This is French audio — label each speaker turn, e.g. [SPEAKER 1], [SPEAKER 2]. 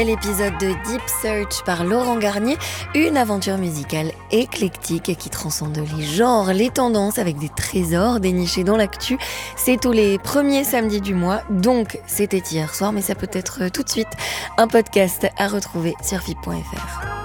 [SPEAKER 1] L'épisode de Deep Search par Laurent Garnier, une aventure musicale éclectique qui transcende les genres, les tendances avec des trésors dénichés dans l'actu. C'est tous les premiers samedis du mois, donc c'était hier soir, mais ça peut être tout de suite. Un podcast à retrouver sur FIP.fr.